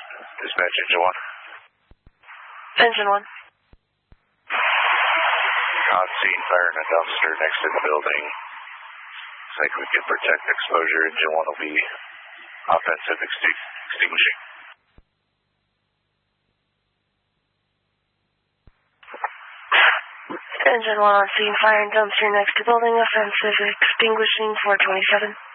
Dispatch engine 1. Engine 1. On scene, fire in a dumpster next to the building. Looks like we can protect exposure. Engine 1 will be offensive extinguishing. Engine 1 on scene, fire and dumpster next to building, offensive extinguishing 427.